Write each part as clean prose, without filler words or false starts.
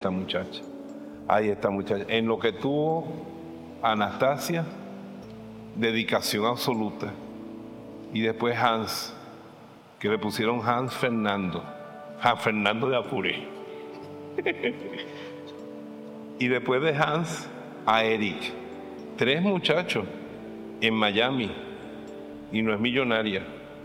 esta muchacha. Ay, esta muchacha. En lo que tuvo Anastasia, dedicación absoluta. Y después Hans, que le pusieron Hans Fernando de Apure. Y después de Hans, a Eric. 3 muchachos en Miami. Y no es millonaria.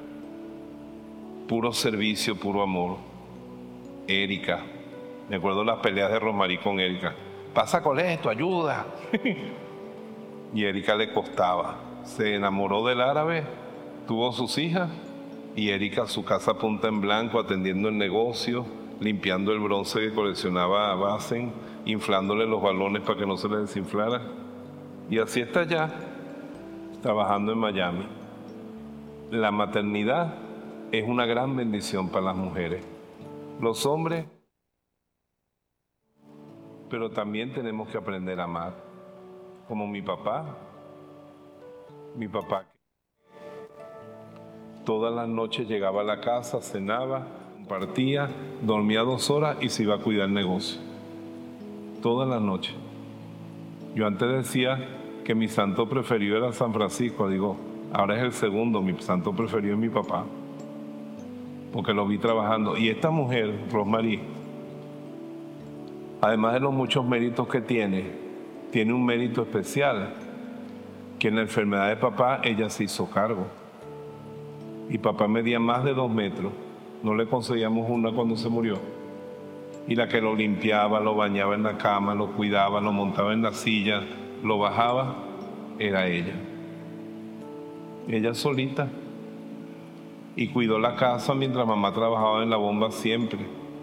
Puro servicio, puro amor. Erika. Me acuerdo las peleas de Rosmarie con Erika. Pasa con esto, ayuda. Y Erika le costaba. Se enamoró del árabe, tuvo sus hijas, y Erika su casa punta en blanco, atendiendo el negocio, limpiando el bronce que coleccionaba a Basen, inflándole los balones para que no se le desinflara. Y así está ya, trabajando en Miami. La maternidad es una gran bendición para las mujeres. Los hombres, pero también tenemos que aprender a amar. Como mi papá todas las noches llegaba a la casa, cenaba, compartía, dormía 2 horas y se iba a cuidar el negocio. Todas las noches. Yo antes decía que mi santo preferido era San Francisco, digo, ahora es el segundo, mi santo preferido es mi papá, porque lo vi trabajando. Y esta mujer, Rosmarie, además de los muchos méritos que tiene un mérito especial, que en la enfermedad de papá ella se hizo cargo. Y papá medía más de 2 metros, no le conseguíamos una cuando se murió. Y la que lo limpiaba, lo bañaba en la cama, lo cuidaba, lo montaba en la silla, lo bajaba, era ella. Ella solita. Y cuidó la casa mientras mamá trabajaba en la bomba siempre.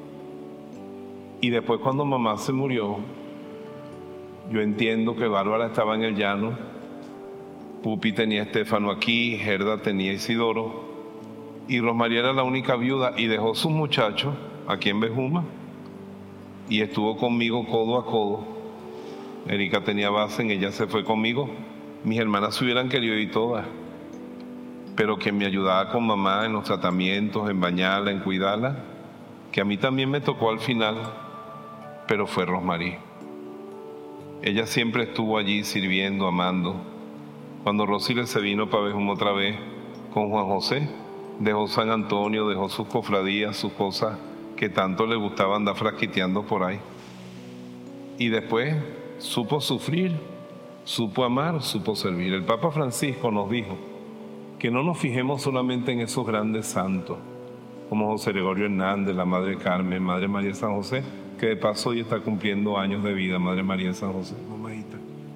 Y después cuando mamá se murió, yo entiendo que Bárbara estaba en el llano, Pupi tenía a Estefano aquí, Gerda tenía a Isidoro, y Rosmarie era la única viuda y dejó sus muchachos aquí en Bejuma y estuvo conmigo codo a codo. Erika tenía Basen, ella se fue conmigo. Mis hermanas se hubieran querido ir todas, pero que me ayudaba con mamá en los tratamientos, en bañarla, en cuidarla, que a mí también me tocó al final, pero fue Rosmarie. Ella siempre estuvo allí sirviendo, amando. Cuando Rosile se vino para Bejuma otra vez con Juan José, dejó San Antonio, dejó sus cofradías, sus cosas que tanto le gustaba andar frasquiteando por ahí. Y después supo sufrir, supo amar, supo servir. El Papa Francisco nos dijo que no nos fijemos solamente en esos grandes santos, como José Gregorio Hernández, la Madre Carmen, Madre María de San José, que de paso hoy está cumpliendo años de vida, Madre María de San José, mamadita.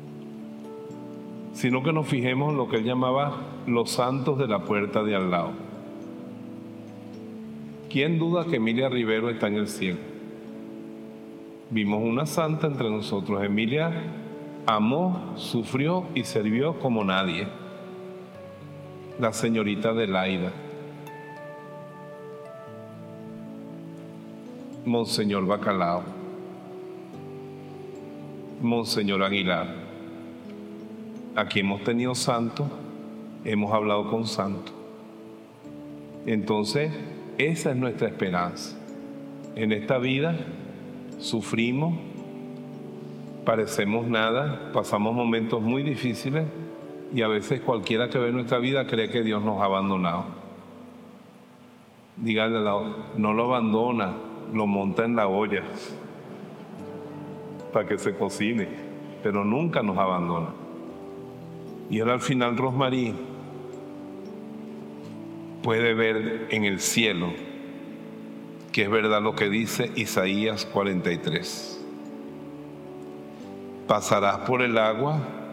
Sino que nos fijemos en lo que él llamaba los santos de la puerta de al lado. ¿Quién duda que Emilia Rivero está en el cielo? Vimos una santa entre nosotros. Emilia amó, sufrió y sirvió como nadie. La señorita Adelaida. Monseñor Bacalao. Monseñor Aguilar. Aquí hemos tenido santos, hemos hablado con santos. Entonces, esa es nuestra esperanza. En esta vida sufrimos, parecemos nada, pasamos momentos muy difíciles y a veces cualquiera que ve nuestra vida cree que Dios nos ha abandonado. Díganle al lado, no lo abandona, lo monta en la olla para que se cocine, pero nunca nos abandona. Y ahora al final Rosmarie puede ver en el cielo que es verdad lo que dice Isaías 43. Pasarás por el agua